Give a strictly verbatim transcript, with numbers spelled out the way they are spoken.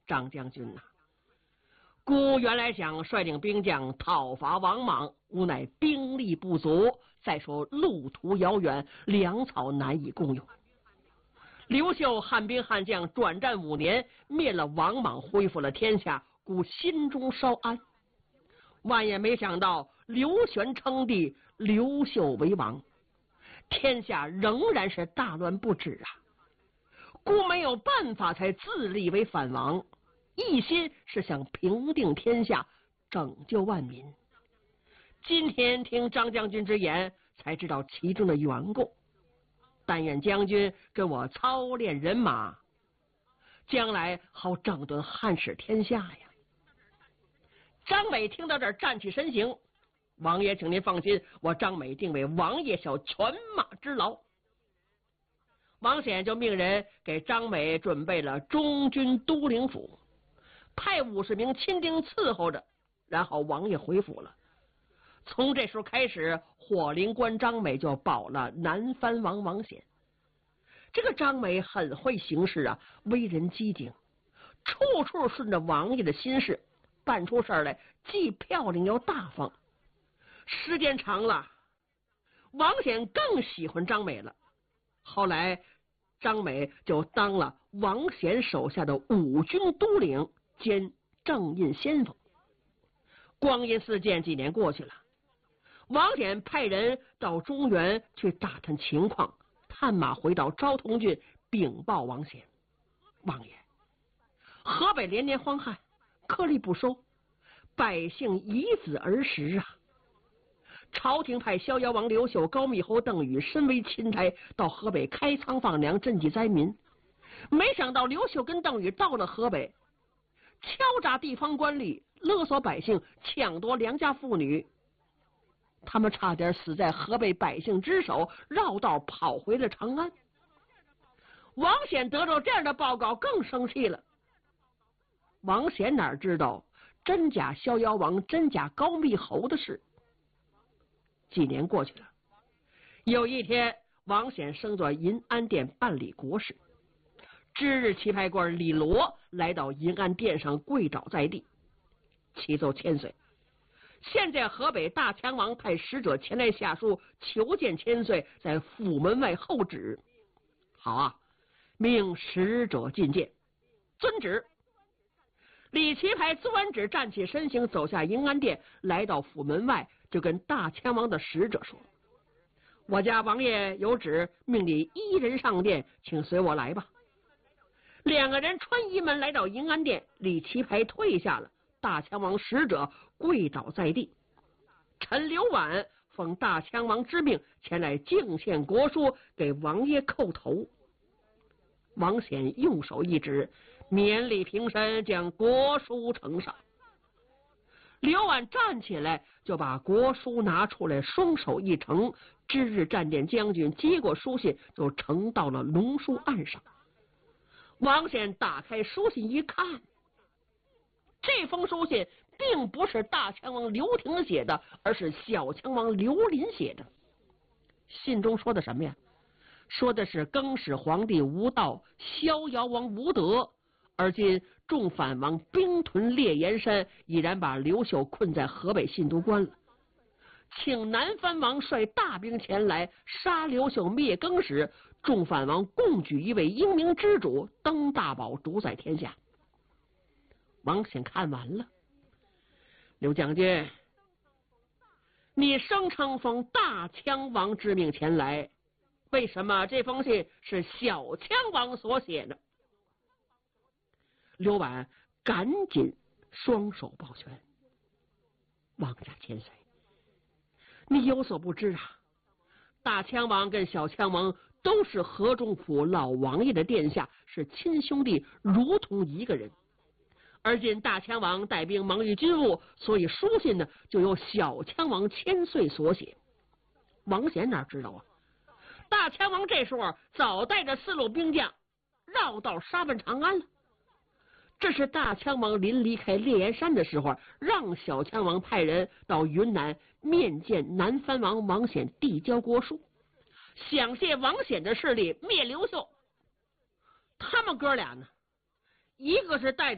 张将军呐、啊，孤原来想率领兵将讨伐王莽，无奈兵力不足，再说路途遥远，粮草难以共用。刘秀汉兵悍将，转战五年，灭了王莽，恢复了天下，故心中稍安。万也没想到刘玄称帝，刘秀为王，天下仍然是大乱不止啊！故没有办法，才自立为反王，一心是想平定天下，拯救万民。今天听张将军之言，才知道其中的缘故。但愿将军跟我操练人马，将来好整顿汉室天下呀！张美听到这儿，站起身形：“王爷，请您放心，我张美定为王爷效犬马之劳。”王显就命人给张美准备了中军都领府，派五十名亲兵伺候着，然后王爷回府了。从这时候开始，火灵官张美就保了南藩王王显。这个张美很会行事啊，为人机警，处处顺着王爷的心事，办出事来既漂亮又大方。时间长了，王显更喜欢张美了。后来张美就当了王显手下的五军都领兼正印先锋。光阴似箭，几年过去了，王显派人到中原去打探情况，探马回到昭通郡禀报王显：“王爷，河北连年荒旱，颗粒不收，百姓以子而食啊！朝廷派逍遥王刘秀、高密侯邓禹身为钦差，到河北开仓放粮，赈济灾民。没想到刘秀跟邓禹到了河北，敲诈地方官吏，勒索百姓，抢夺良家妇女，他们差点死在河北百姓之手，绕道跑回了长安。”王显得到这样的报告，更生气了。王显哪知道真假逍遥王、真假高密侯的事？几年过去了，有一天，王显升做银安殿办理国事。知日棋牌官李罗来到银安殿上，跪倒在地，启奏千岁：现在河北大强王派使者前来下书，求见千岁，在府门外候旨。好啊，命使者觐见。遵旨。李奇牌遵完旨，站起身形，走下银安殿，来到府门外，就跟大强王的使者说：“我家王爷有旨，命你一人上殿，请随我来吧。”两个人穿衣门来到银安殿，李奇牌退下了，大强王使者跪倒在地。臣刘婉奉大强王之命前来敬献国书，给王爷叩头。王显用手一指，免礼平身，将国书呈上。刘婉站起来，就把国书拿出来，双手一呈。知日战殿将军接过书信，就呈到了龙书案上。王显打开书信一看，这封书信并不是大强王刘廷写的，而是小强王刘林写的。信中说的什么呀？说的是更始皇帝无道，逍遥王无德，而今众反王兵屯烈焰山，已然把刘秀困在河北信都关了，请南藩王率大兵前来杀刘秀，灭更始，众反王共举一位英明之主，登大宝，主宰天下。王显看完了：“刘将军，你声称奉大强王之命前来，为什么这封信是小强王所写的？”刘婉赶紧双手抱拳：“王家千岁，你有所不知啊，大强王跟小强王都是河中府老王爷的殿下，是亲兄弟，如同一个人。而今大强王带兵忙于军务，所以书信呢就由小强王千岁所写。”王显哪知道啊，大强王这时候早带着四路兵将绕道杀奔长安了。这是大强王临离开烈焰山的时候，让小强王派人到云南面见南藩王王显，递交国书，想借王显的势力灭刘秀。他们哥俩呢，一个是带着